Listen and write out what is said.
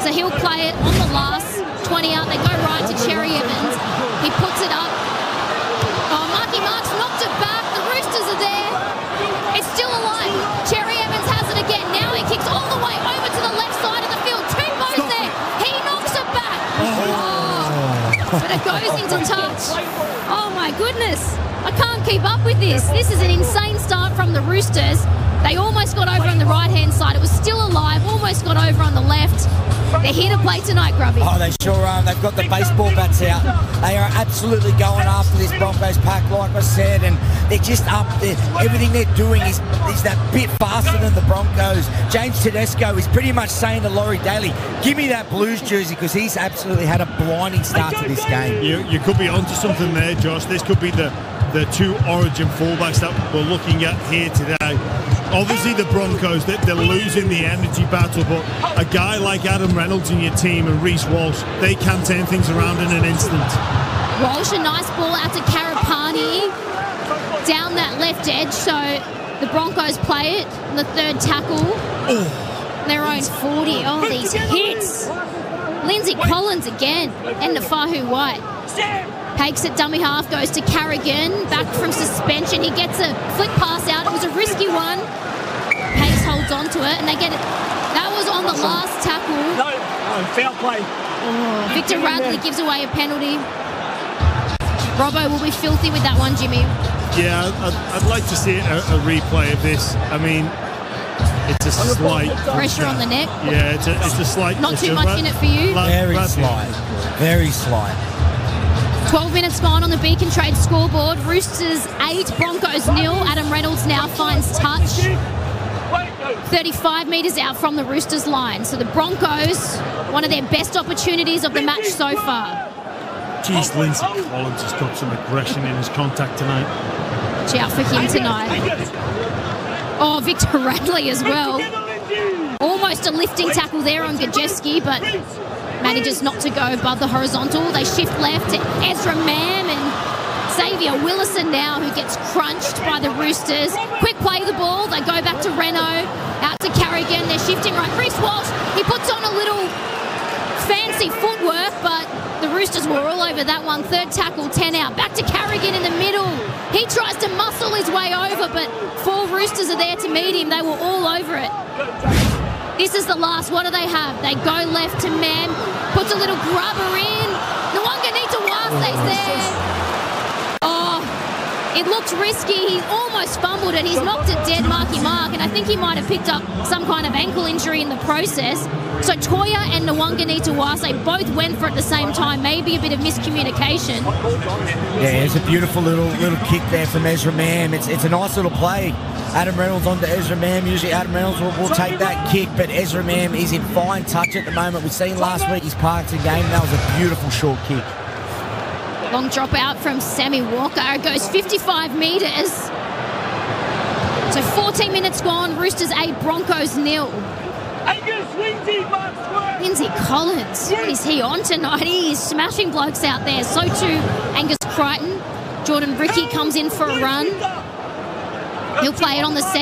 So he'll play it on the last 20 out. They go right to Cherry Evans. He puts it up. Oh, Marky Mark's knocked it back. The Roosters are there. It's still alive. Cherry Evans has it again. Now he kicks all the way over to the left side of the field. Two bows there. He knocks it back. But it goes into touch. Oh, my goodness. I can't keep up with this. This is an insane start from the Roosters. They almost got over on the right-hand side. It was still alive. Almost got over on the left. They're here to play tonight, Grubby. Oh, they sure are. They've got the baseball bats out. They are absolutely going after this Broncos pack, like I said, and they're just up there. Everything they're doing is that bit faster than the Broncos. James Tedesco is pretty much saying to Laurie Daly, give me that Blues jersey, because he's absolutely had a blinding start to this game. You could be onto something there, Josh. This could be the two Origin fullbacks that we're looking at here today. Obviously, the Broncos, they're losing the energy battle, but a guy like Adam Reynolds in your team and Reece Walsh, they can turn things around in an instant. Walsh, a nice ball out to Karapani down that left edge, so the Broncos play it on the third tackle. Their own 40. Oh, these hits. Lindsay Collins again, and Nafahu White. Takes it dummy half, goes to Carrigan, back from suspension. He gets a flick pass out. It was a risky one. Pace holds on to it, and they get it. That was on the last tackle. No, foul play. Oh, Victor Radley gives away a penalty. Robbo will be filthy with that one, Jimmy. Yeah, I'd like to see a replay of this. I mean, it's a slight Pressure on the neck. Yeah, it's a slight. Not too much in it for you. Very slight. Very slight. 12 minutes gone on the Beacon Trade scoreboard. Roosters 8, Broncos 0. Adam Reynolds now finds touch. 35 metres out from the Roosters line. So the Broncos, one of their best opportunities of the match so far. Jeez, Lindsay Collins has got some aggression in his contact tonight. Watch out for him tonight. Oh, Victor Radley as well. Almost a lifting tackle there on Gajewski, but manages not to go above the horizontal. They shift left to Ezra Mam and Xavier Willison now, who gets crunched by the Roosters. Quick play the ball. They go back to Renault. Out to Carrigan. They're shifting right. Reece Walsh, he puts on a little fancy footwork, but the Roosters were all over that one. Third tackle, 10 out. Back to Carrigan in the middle. He tries to muscle his way over, but 4 Roosters are there to meet him. They were all over it. This is the last. What do they have? They go left to Mam. Puts a little grubber in. Nwanganita Wase's there. Oh, it looked risky. He almost fumbled it. He's knocked it dead, Marky Mark, and I think he might have picked up some kind of ankle injury in the process. So Toya and Nwanganita Wase both went for it at the same time. Maybe a bit of miscommunication. Yeah, it's a beautiful little kick there from Ezra Mam. It's a nice little play. Adam Reynolds on to Ezra Mam. Usually Adam Reynolds will take that kick, but Ezra Mam is in fine touch at the moment. We've seen last week his Parkton game. That was a beautiful short kick. Long drop out from Sammy Walker. It goes 55 metres. So 14 minutes gone. Roosters 8, Broncos 0. Lindsay Collins, what is he on tonight? He is smashing blokes out there. So too Angus Crichton. Jordan Bricky comes in for a run. He'll play it on the second.